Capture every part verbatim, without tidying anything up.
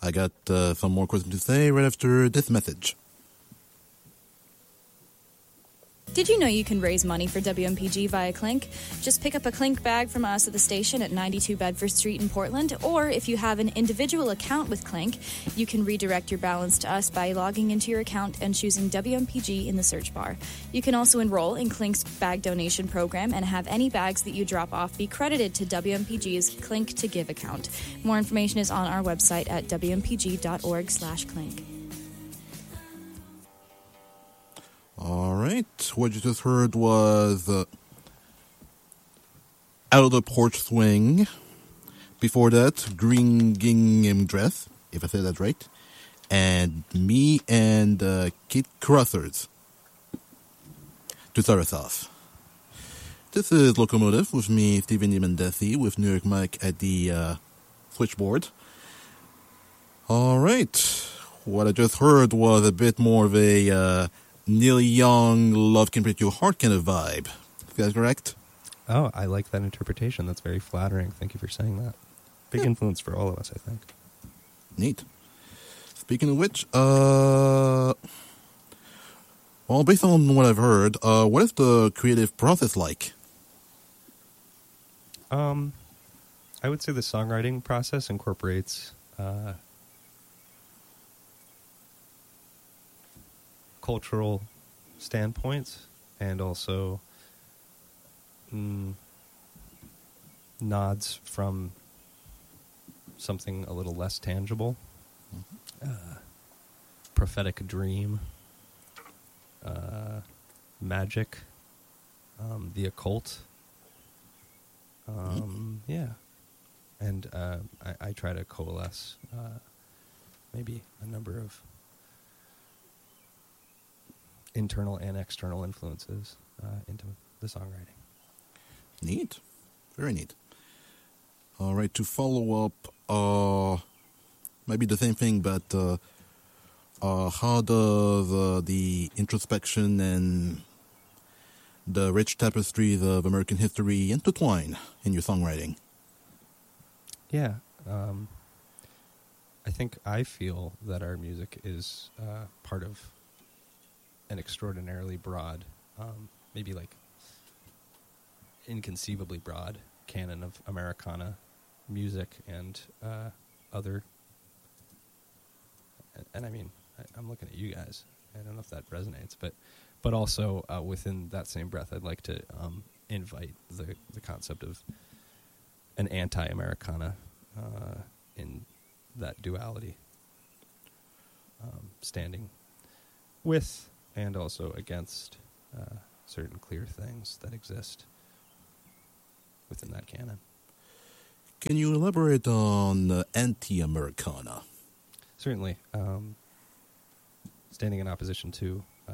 I got uh, some more questions to say right after this message. Did you know you can raise money for W M P G via Clink? Just pick up a Clink bag from us at the station at ninety-two Bedford Street in Portland, or if you have an individual account with Clink, you can redirect your balance to us by logging into your account and choosing W M P G in the search bar. You can also enroll in Clink's bag donation program and have any bags that you drop off be credited to W M P G's Clink to Give account. More information is on our website at w m p g dot org slash clink. All right. What you just heard was uh, Out of the Porch Swing. Before that, Green Gingham Dress, if I said that right. And Me and uh, Kate Crothers to start us off. This is Locomotive with me, Stephen Dimondesi, with New York Mike at the uh, switchboard. All right. What I just heard was a bit more of a... Uh, Neil Young, Love Can Break Your Heart kind of vibe. Is that correct? Oh, I like that interpretation. That's very flattering. Thank you for saying that. Big yeah. influence for all of us, I think. Neat. Speaking of which, uh, well, based on what I've heard, uh, what is the creative process like? Um, I would say the songwriting process incorporates uh, cultural standpoints and also mm, nods from something a little less tangible, mm-hmm. uh, prophetic dream, uh, magic, um, the occult. Um, mm-hmm. Yeah, and uh, I, I try to coalesce uh, maybe a number of internal and external influences uh, into the songwriting. Neat. Very neat. All right, to follow up, uh, maybe the same thing, but uh, uh, how does uh, the introspection and the rich tapestries of American history intertwine in your songwriting? Yeah. Um, I think I feel that our music is uh, part of an extraordinarily broad, um, maybe like inconceivably broad canon of Americana music and uh, other. And, and I mean, I, I'm looking at you guys. I don't know if that resonates, but but also uh, within that same breath, I'd like to um, invite the the concept of an anti-Americana uh, in that duality, um, standing with and also against uh, certain clear things that exist within that canon. Can you elaborate on uh, anti-Americana? Certainly. Um, standing in opposition to uh,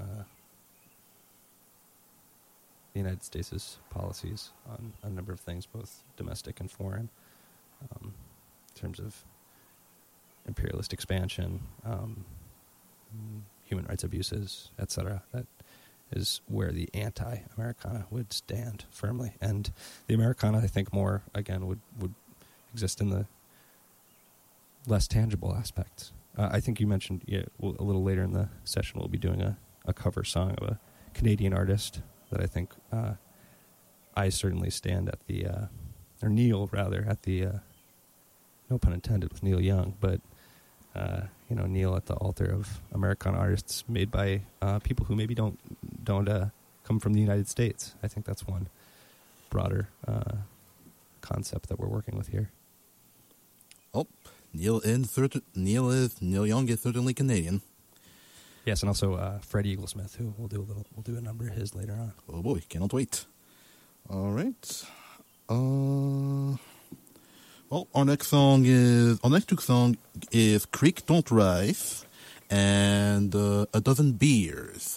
the United States' policies on a number of things, both domestic and foreign, um, in terms of imperialist expansion, um, human rights abuses, et cetera. That is where the anti-Americana would stand firmly. And the Americana, I think, more, again, would, would exist in the less tangible aspects. Uh, I think you mentioned yeah, we'll, a little later in the session we'll be doing a, a cover song of a Canadian artist that I think uh, I certainly stand at the, uh, or kneel, rather, at the, uh, no pun intended with Neil Young, but Uh, you know, kneel at the altar of Americana artists made by uh, people who maybe don't don't uh, come from the United States. I think that's one broader uh, concept that we're working with here. Oh, Neil in certain Neil is Neil Young is certainly Canadian. Yes, and also uh, Fred Eaglesmith, who we'll do a little, we'll do a number of his later on. Oh boy, cannot wait. All right. Uh. Well, our next song is, our next two song is Creek Don't Rise and uh, A Dozen Beers.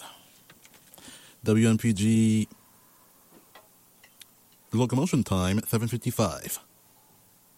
W M P G locomotion time, seven fifty-five.